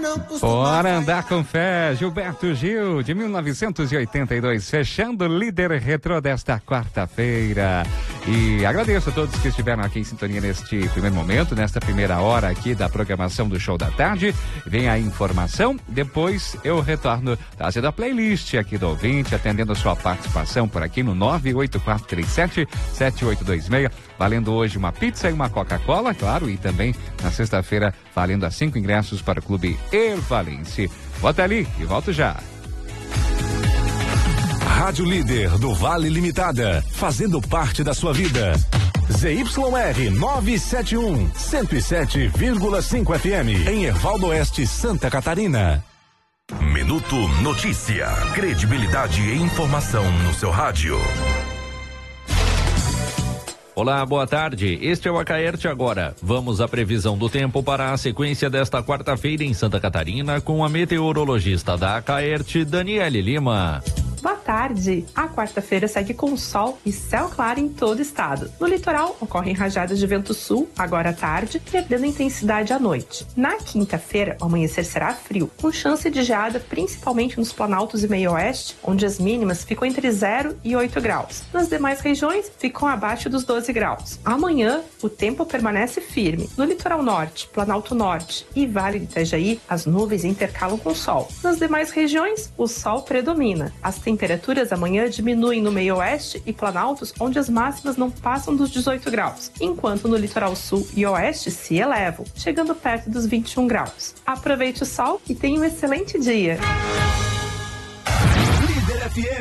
Bora andar com fé, Gilberto Gil, de 1982, fechando o líder retrô desta quarta-feira. E agradeço a todos que estiveram aqui em sintonia neste primeiro momento, nesta primeira hora aqui da programação do Show da Tarde. Vem a informação, depois eu retorno trazendo a playlist aqui do ouvinte, atendendo a sua participação por aqui no 98437-7826, valendo hoje uma pizza e uma Coca-Cola, claro, e também na sexta-feira valendo a 5 ingressos para o Clube Ervalense. Bota ali e volto já. Rádio Líder do Vale Limitada, fazendo parte da sua vida. ZYR 971, 107,5 FM, em Ervaldo Oeste, Santa Catarina. Minuto Notícia. Credibilidade e informação no seu rádio. Olá, boa tarde. Este é o Acaerte Agora. Vamos à previsão do tempo para a sequência desta quarta-feira em Santa Catarina com a meteorologista da Acaerte, Daniele Lima. Boa tarde. A quarta-feira segue com sol e céu claro em todo o estado. No litoral, ocorrem rajadas de vento sul, agora à tarde, perdendo intensidade à noite. Na quinta-feira, o amanhecer será frio, com chance de geada principalmente nos planaltos e meio oeste, onde as mínimas ficam entre 0 e 8 graus. Nas demais regiões, ficam abaixo dos 12 graus. Amanhã, o tempo permanece firme. No litoral norte, Planalto Norte e Vale do Itajaí, as nuvens intercalam com sol. Nas demais regiões, o sol predomina. As temperaturas amanhã diminuem no meio oeste e planaltos, onde as máximas não passam dos 18 graus, enquanto no litoral sul e oeste se elevam, chegando perto dos 21 graus. Aproveite o sol e tenha um excelente dia. Líder FM.